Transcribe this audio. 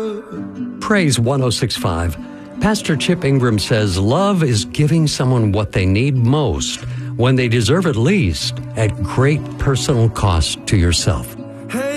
Praise 106.5. Pastor Chip Ingram says love is giving someone what they need most when they deserve it least at great personal cost to yourself.